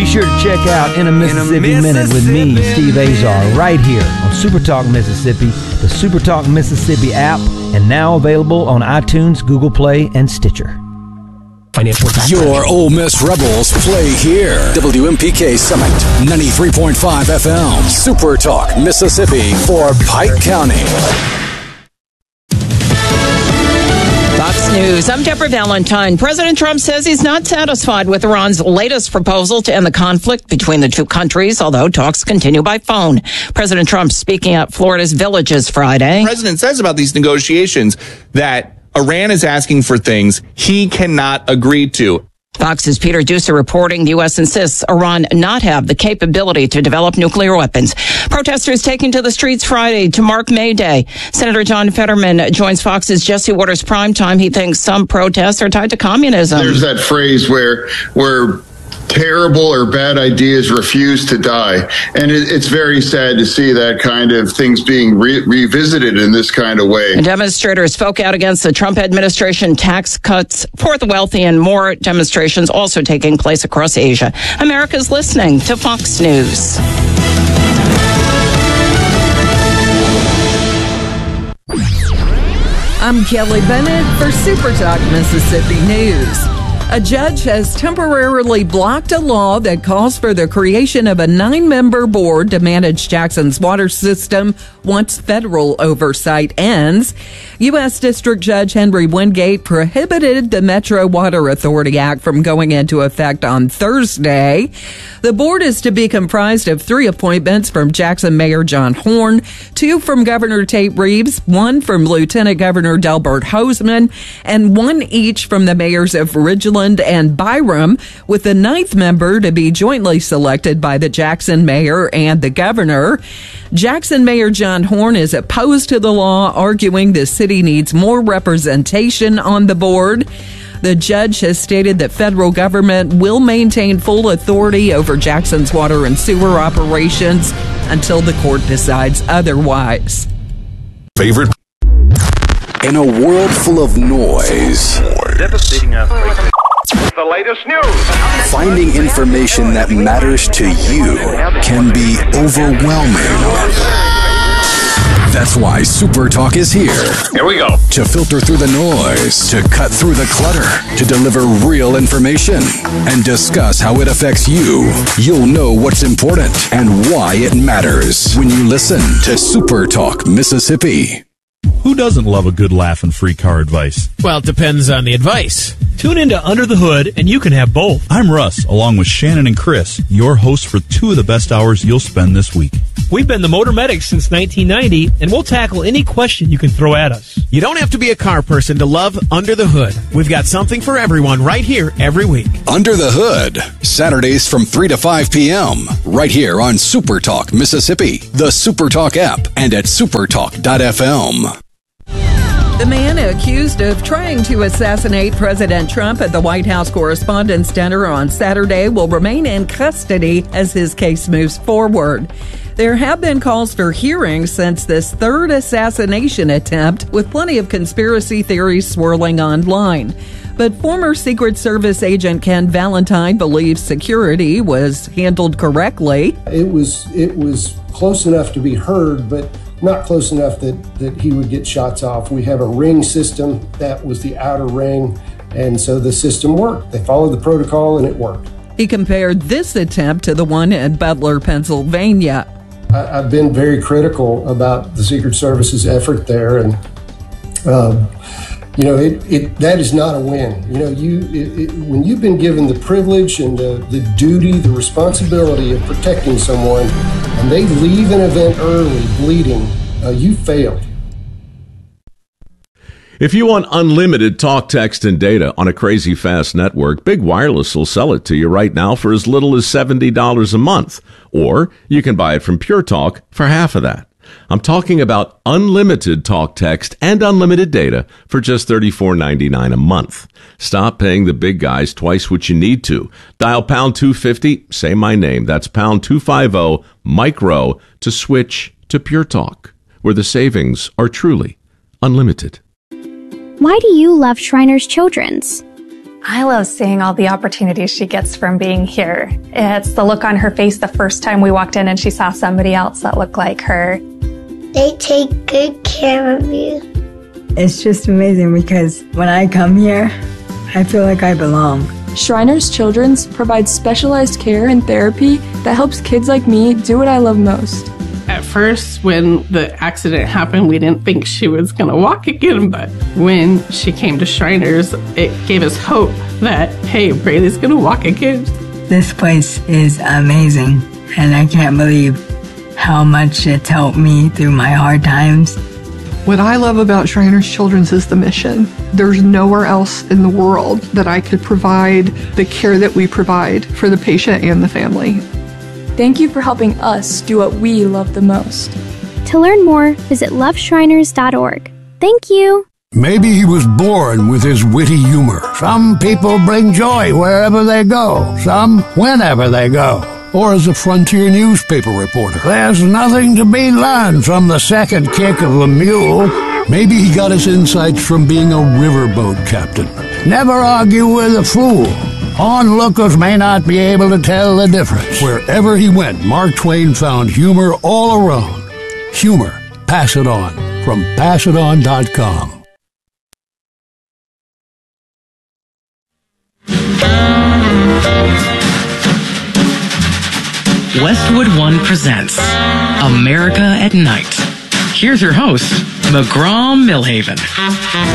Be sure to check out In a Mississippi Minute with me, Steve Azar, right here on Super Talk Mississippi, the Super Talk Mississippi app, and now available on iTunes, Google Play, and Stitcher. Your Ole Miss Rebels play here. WMPK Summit, 93.5 FM. Super Talk Mississippi for Pike County. Fox News. I'm Deborah Valentine. President Trump says he's not satisfied with Iran's latest proposal to end the conflict between the two countries, although talks continue by phone. President Trump speaking at Florida's Villages Friday. The president says about these negotiations that Iran is asking for things he cannot agree to. Fox's Peter Doocy reporting the U.S. insists Iran not have the capability to develop nuclear weapons. Protesters taking to the streets Friday to mark May Day. Senator John Fetterman joins Fox's Jesse Waters Primetime. He thinks some protests are tied to communism. There's that phrase where terrible or bad ideas refuse to die. And it's very sad to see that kind of things being revisited in this kind of way. And demonstrators spoke out against the Trump administration tax cuts for the wealthy, and more demonstrations also taking place across Asia. America's listening to Fox News. I'm Kelly Bennett for Super Talk Mississippi News. A judge has temporarily blocked a law that calls for the creation of a 9-member board to manage Jackson's water system once federal oversight ends. U.S. District Judge Henry Wingate prohibited the Metro Water Authority Act from going into effect on Thursday. The board is to be comprised of 3 appointments from Jackson Mayor John Horn, 2 from Governor Tate Reeves, 1 from Lieutenant Governor Delbert Hosemann, and 1 each from the mayors of Ridgeland and Byram, with the 9th member to be jointly selected by the Jackson mayor and the governor. Jackson Mayor John Horn is opposed to the law, arguing the city needs more representation on the board. The judge has stated that federal government will maintain full authority over Jackson's water and sewer operations until the court decides otherwise. Favorite? In a world full of noise, devastating earthquake. The latest news. Finding information that matters to you can be overwhelming. That's why Super Talk is here. Here we go. To filter through the noise, to cut through the clutter, to deliver real information, and discuss how it affects you. You'll know what's important and why it matters when you listen to Super Talk Mississippi. Who doesn't love a good laugh and free car advice? Well, it depends on the advice. Tune into Under the Hood, and you can have both. I'm Russ, along with Shannon and Chris, your hosts for 2 of the best hours you'll spend this week. We've been the Motor Medics since 1990, and we'll tackle any question you can throw at us. You don't have to be a car person to love Under the Hood. We've got something for everyone right here every week. Under the Hood, Saturdays from 3 to 5 p.m., right here on Super Talk Mississippi, the Super Talk app, and at supertalk.fm. The man accused of trying to assassinate President Trump at the White House Correspondents' Dinner on Saturday will remain in custody as his case moves forward. There have been calls for hearings since this third assassination attempt, with plenty of conspiracy theories swirling online. But former Secret Service agent Ken Valentine believes security was handled correctly. It was close enough to be heard, but not close enough that he would get shots off. We have a ring system. That was the outer ring, and so the system worked. They followed the protocol, and it worked. He compared this attempt to the one in Butler, Pennsylvania. I've been very critical about the Secret Service's effort there, and that is not a win. When you've been given the privilege and the duty, the responsibility of protecting someone, and they leave an event early bleeding, you failed. If you want unlimited talk, text, and data on a crazy fast network, Big Wireless will sell it to you right now for as little as $70 a month. Or you can buy it from Pure Talk for half of that. I'm talking about unlimited talk, text, and unlimited data for just $34.99 a month. Stop paying the big guys twice what you need to. Dial pound 250, say my name. That's pound 250, micro, to switch to Pure Talk, where the savings are truly unlimited. Why do you love Shriners Children's? I love seeing all the opportunities she gets from being here. It's the look on her face the first time we walked in and she saw somebody else that looked like her. They take good care of you. It's just amazing because when I come here, I feel like I belong. Shriners Children's provides specialized care and therapy that helps kids like me do what I love most. At first, when the accident happened, we didn't think she was going to walk again, but when she came to Shriners, it gave us hope that, hey, Braylee's going to walk again. This place is amazing, and I can't believe how much it's helped me through my hard times. What I love about Shriners Children's is the mission. There's nowhere else in the world that I could provide the care that we provide for the patient and the family. Thank you for helping us do what we love the most. To learn more, visit loveshriners.org. Thank you. Maybe he was born with his witty humor. Some people bring joy wherever they go, some whenever they go. Or as a frontier newspaper reporter. There's nothing to be learned from the second kick of a mule. Maybe he got his insights from being a riverboat captain. Never argue with a fool. Onlookers may not be able to tell the difference. Wherever he went, Mark Twain found humor all around. Humor. Pass it on. From passiton.com. Westwood One presents America at Night. Here's your host, McGraw Millhaven.